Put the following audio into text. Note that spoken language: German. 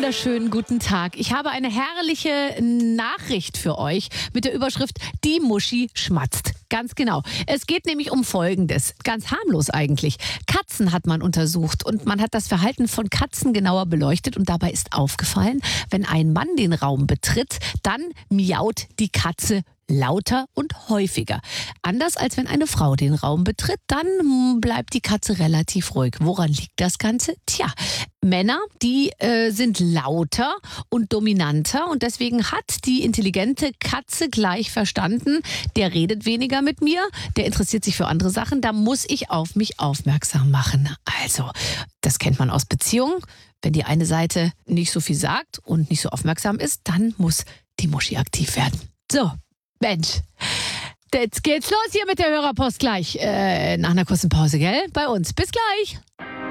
wunderschönen guten Tag. Ich habe eine herrliche Nachricht für euch mit der Überschrift Die Muschi schmatzt. Ganz genau. Es geht nämlich um Folgendes. Ganz harmlos eigentlich. Katzen hat man untersucht und man hat das Verhalten von Katzen genauer beleuchtet und dabei ist aufgefallen, wenn ein Mann den Raum betritt, dann miaut die Katze lauter und häufiger. Anders als wenn eine Frau den Raum betritt, dann bleibt die Katze relativ ruhig. Woran liegt das Ganze? Tja, Männer, die sind lauter und dominanter und deswegen hat die intelligente Katze gleich verstanden, der redet weniger mit mir, der interessiert sich für andere Sachen, da muss ich auf mich aufmerksam machen. Also, das kennt man aus Beziehungen. Wenn die eine Seite nicht so viel sagt und nicht so aufmerksam ist, dann muss die Muschi aktiv werden. So, Mensch, jetzt geht's los hier mit der Hörerpost gleich. Nach einer kurzen Pause, gell? Bei uns. Bis gleich.